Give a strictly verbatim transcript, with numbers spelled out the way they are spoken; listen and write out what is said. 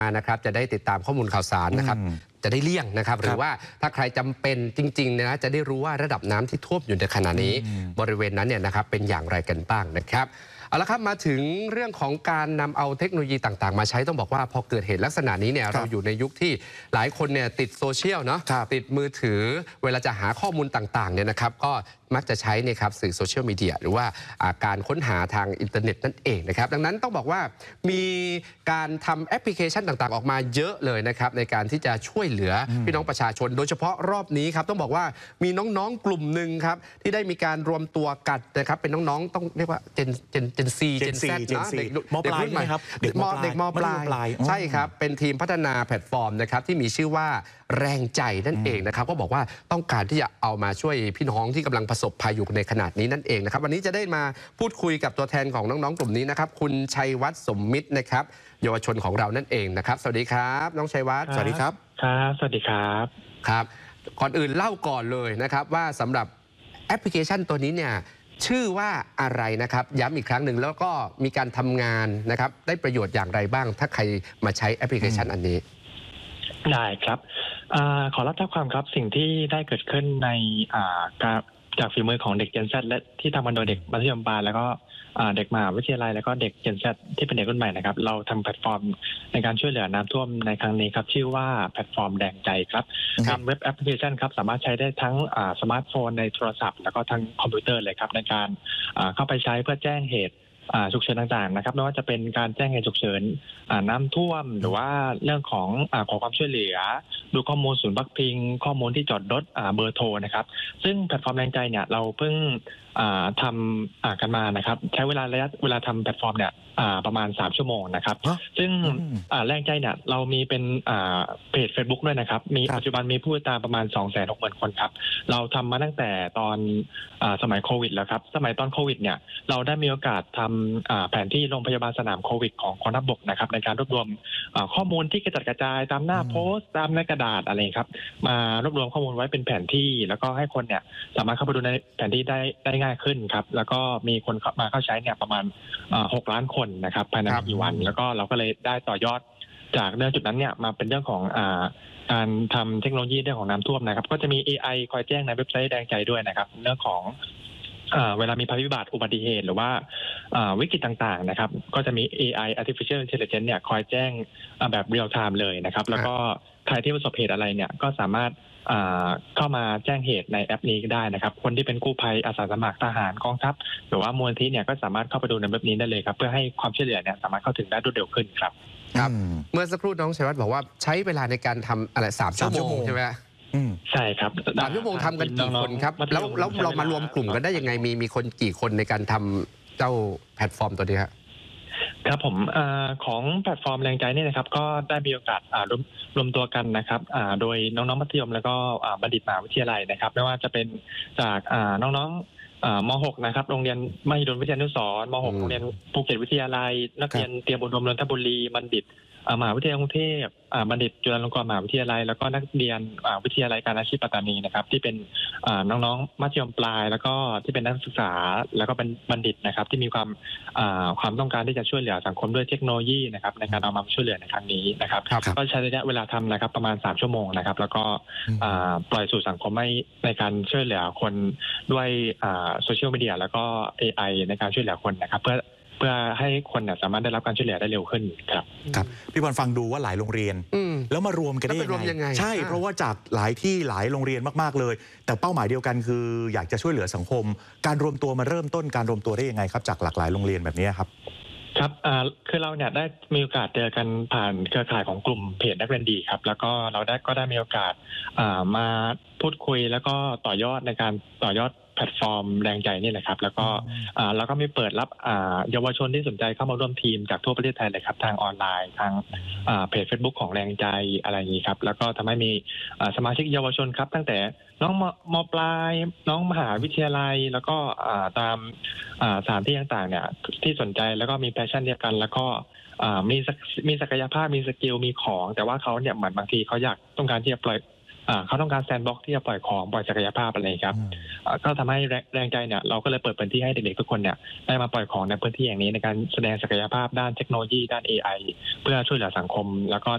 นะครับจะได้ติดตามข้อมูลข่าวสารนะครับจะได้เลี่ยงนะครับหรือว่าถ้าใครจำเป็นจริงๆนะจะได้รู้ว่าระดับน้ำที่ท่วมอยู่ในขณะนี้บริเวณนั้นเนี่ยนะครับเป็นอย่างไรกันบ้างนะครับเอาละครับมาถึงเรื่องของการนำเอาเทคโนโลยีต่างๆมาใช้ต้องบอกว่าพอเกิดเหตุลักษณะนี้เนี่ยเราอยู่ในยุคที่หลายคนเนี่ยติดโซเชียลเนาะติดมือถือเวลาจะหาข้อมูลต่างๆเนี่ยนะครับก็มักจะใช้เนี่ยครับสื่อโซเชียลมีเดียหรือว่าการค้นหาทางอินเทอร์เน็ตนั่นเองนะครับดังนั้นต้องบอกว่ามีการทำแอปพลิเคชันต่างๆออกมาเยอะเลยนะครับในการที่จะช่วยเหลือพี่น้องประชาชนโดยเฉพาะรอบนี้ครับต้องบอกว่ามีน้องๆกลุ่มหนึ่งครับที่ได้มีการรวมตัวกันนะครับเป็นน้องๆต้องเรียกว่าเจนเจนเจนซีเจนแซดนะเด็กมปลายนะครับเด็กมเด็กมปลายใช่ครับเป็นทีมพัฒนาแพลตฟอร์มนะครับที่มีชื่อว่าแรงใจนั่นเองนะครับก็บอกว่าต้องการที่จะเอามาช่วยพี่น้องที่กำลังประสบภัยอยู่ในขณะนี้นั่นเองนะครับวันนี้จะได้มาพูดคุยกับตัวแทนของน้องๆกลุ่มนี้นะครับคุณชัยวัฒน์สมมิตรนะครับเยาวชนของเรานั่นเองนะครับสวัสดีครับน้องชัยวัฒน์สวัสดีครับครับสวัสดีครับครับก่อนอื่นเล่าก่อนเลยนะครับว่าสำหรับแอปพลิเคชันตัวนี้เนี่ยชื่อว่าอะไรนะครับย้ำอีกครั้งหนึ่งแล้วก็มีการทำงานนะครับได้ประโยชน์อย่างไรบ้างถ้าใครมาใช้แอปพลิเคชันอันนี้ได้ครับอขอรับท้าความครับสิ่งที่ได้เกิดขึ้นในการจากฝีมือของเด็กเจนแซดและที่ทำมาโดยเด็กมัธยมปลายแล้วก็เด็กมหาวิทยาลัยแล้วก็เด็กเจนแซดที่เป็นเด็กรุ่นใหม่นะครับเราทำแพลตฟอร์มในการช่วยเหลือน้ำท่วมในครั้งนี้ครับชื่อว่าแพลตฟอร์มแดงใจครับเป็นเว็บแอปพลิเคชันครับสามารถใช้ได้ทั้งสมาร์ทโฟนในโทรศัพท์แล้วก็ทั้งคอมพิวเตอร์เลยครับในการเข้าไปใช้เพื่อแจ้งเหตุฉุกเฉินต่างๆนะครับไม่ว่าจะเป็นการแจ้งเหตุฉุกเฉินน้ำท่วมหรือว่าเรื่องของขอความช่วยเหลือดูข้อมูลศูนย์พักพิงข้อมูลที่จอดรถเบอร์โทรนะครับซึ่งแพลตฟอร์มแรงใจเนี่ยเราเพิ่งทำกันมานะครับใช้เวลาระยะเวลาทำแพลตฟอร์มเนี่ยประมาณสามชั่วโมงนะครับซึ่งแรงใจเนี่ยเรามีเป็นเพจ Facebook ด้วยนะครับมีปัจจุบันมีผู้ติดตามประมาณ สองแสนหกหมื่น คนครับเราทำมาตั้งแต่ตอนสมัยโควิดแล้วครับสมัยตอนโควิดเนี่ยเราได้มีโอกาสทำแผนที่โรงพยาบาลสนามโควิดของกองทัพบกนะครับในการรวบรวมข้อมูลที่กระจัดกระจายตามหน้าโพสต์ตามในกระดาษอะไรครับมารวบรวมข้อมูลไว้เป็นแผนที่แล้วก็ให้คนเนี่ยสามารถเข้าไปดูในแผนที่ได้ได้ง่ายขึ้นครับแล้วก็มีคนมาเข้าใช้เนี่ยประมาณหกล้านคนนะครับภายในไม่กี่วันแล้วก็เราก็เลยได้ต่อยอดจากเรื่องจุดนั้นเนี่ยมาเป็นเรื่องของการทำเทคโนโลยีเรื่องของน้ำท่วมนะครับก็จะมี เอ ไอ คอยแจ้งในเว็บไซต์แดงใจด้วยนะครับเรื่องของเวลามีภัยพิบัติอุบัติเหตุหรือว่าวิกฤตต่างๆนะครับก็จะมี เอ ไอ Artificial Intelligence เนี่ยคอยแจ้งแบบเรียลไทม์เลยนะครับแล้วก็ใครที่ประสบเหตุอะไรเนี่ยก็สามารถเข้ามาแจ้งเหตุในแอปนี้ได้นะครับคนที่เป็นกู้ภัยอาสาสมัครทหารกองทัพหรือว่ามูลนิธิเนี่ยก็สามารถเข้าไปดูในเว็บนี้ได้เลยครับเพื่อให้ความช่วยเหลือเนี่ยสามารถเข้าถึงได้รวดเร็วขึ้นครับครับเมื่อสักครู่น้องชัยวัฒน์บอกว่าใช้เวลาในการทำอะไรสามชั่วโมงใช่ไหมใช่ครับสามชั่วโมงทำกันกี่คนครับแล้วแล้วเรามารวมกลุ่มกันได้ยังไงมีมีคนกี่คนในการทำเจ้าแพลตฟอร์มตัวนี้ครับครับผมอของแพลตฟอร์มแรงใจนี่นะครับก็ได้มีโอกาสรวมรวมตัวกันนะครับโดยน้องๆมัธยมแล้วก็บัณฑิตมหาวิทยาลัยนะครับไม่ว่าจะเป็นจากน้องๆม หก นะครับโรงเรียนมหิดลวิทยานุสรณ์ม หก โรงเรียนภูเก็ตวิทยาลัยนักเรียนเตรียมอุดมนนทบุรีบัณฑิตมหาวิทยาลัยกรุงเทพบัณฑิตจุฬาลงกรณ์มหาวิทยาลัยแล้วก็นักเรียนวิทยาลัยการอาชีพปัตตานีนะครับที่เป็นน้องๆมัธยมปลายแล้วก็ที่เป็นนักศึกษาแล้วก็เป็นบัณฑิตนะครับที่มีความความต้องการที่จะช่วยเหลือสังคมด้วยเทคโนโลยีนะครับในการเอามาช่วยเหลือในครั้งนี้นะครับก็ใช้ระยะเวลาทำนะครับประมาณสามชั่วโมงนะครับแล้วก็ปล่อยสู่สังคมให้ในการช่วยเหลือคนด้วยโซเชียลมีเดียแล้วก็ เอ ไอ ในการช่วยเหลือคนนะครับเพื่อเพื่อให้คนสามารถได้รับการช่วยเหลือได้เร็วขึ้นครับครับพี่บอลฟังดูว่าหลายโรงเรียนแล้วมารวมกันได้ยังไงใช่เพราะว่าจากหลายที่หลายโรงเรียนมากๆเลยแต่เป้าหมายเดียวกันคืออยากจะช่วยเหลือสังคมการรวมตัวมาเริ่มต้นการรวมตัวได้ยังไงครับจากหลากหลายโรงเรียนแบบนี้ครับครับคือเราเนี่ยได้มีโอกาสเจอกันผ่านเครือข่ายของกลุ่มเพจนักเรียนดีครับแล้วก็เราได้ก็ได้มีโอกาสมาพูดคุยแล้วก็ต่อยอดในการต่อยอดแพลตฟอร์มแรงใจนี่แหละครับแล้วก็เราก็มีเปิดรับเยาวชนที่สนใจเข้ามาร่วมทีมจากทั่วประเทศไทยเลยครับทางออนไลน์ทางเพจ Facebook ของแรงใจอะไรอย่างนี้ครับแล้วก็ทำให้มีสมาชิกเยาวชนครับตั้งแต่น้องมปลายน้องมหาวิทยาลัยแล้วก็ตามสถานที่ต่างๆเนี่ยที่สนใจแล้วก็มีแพชชั่นเดียวกันแล้วก็มีมีศักยภาพมีสกิลมีของแต่ว่าเขาเนี่ยเหมือนบางทีเขาอยากต้องการที่จะปล่อยเขาต้องการแซนด์บ็อกซ์ที่จะปล่อยของปล่อยศักยภาพอะไรครับก็ทำให้แรงใจเนี่ยเราก็เลยเปิดพื้นที่ให้เด็กๆทุกคนเนี่ยได้มาปล่อยของในพื้นที่อย่างนี้ในการแสดงศักยภาพด้านเทคโนโลยีด้าน เอ ไอ เพื่อช่วยเหลือสังคมแล้วก็